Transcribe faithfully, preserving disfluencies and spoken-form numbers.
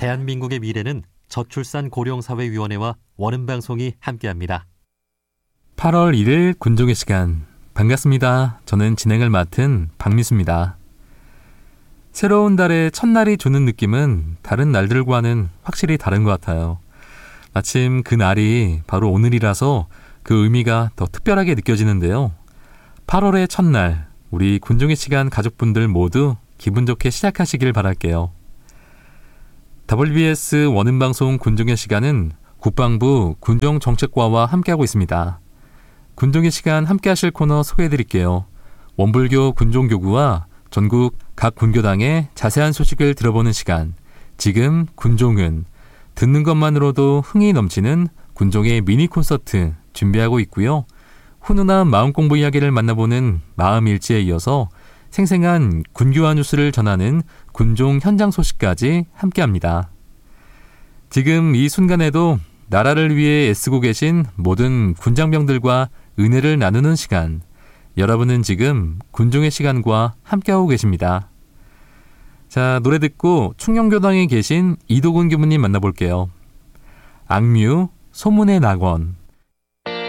대한민국의 미래는 저출산 고령사회위원회와 원음방송이 함께합니다. 팔월 일일 군종의 시간, 반갑습니다. 저는 진행을 맡은 박미수입니다. 새로운 달의 첫날이 주는 느낌은 다른 날들과는 확실히 다른 것 같아요. 마침 그 날이 바로 오늘이라서 그 의미가 더 특별하게 느껴지는데요. 팔월의 첫날, 우리 군종의 시간 가족분들 모두 기분 좋게 시작하시길 바랄게요. 더블유비에스 원음방송 군종의 시간은 국방부 군종정책과와 함께하고 있습니다. 군종의 시간 함께하실 코너 소개해드릴게요. 원불교 군종교구와 전국 각 군교당의 자세한 소식을 들어보는 시간, 지금 군종은 듣는 것만으로도 흥이 넘치는 군종의 미니 콘서트 준비하고 있고요. 훈훈한 마음공부 이야기를 만나보는 마음일지에 이어서 생생한 군교화 뉴스를 전하는 군종 현장 소식까지 함께합니다. 지금 이 순간에도 나라를 위해 애쓰고 계신 모든 군장병들과 은혜를 나누는 시간, 여러분은 지금 군종의 시간과 함께하고 계십니다. 자, 노래 듣고 충녕교당에 계신 이도근 교무님 만나볼게요. 악뮤, 소문의 낙원.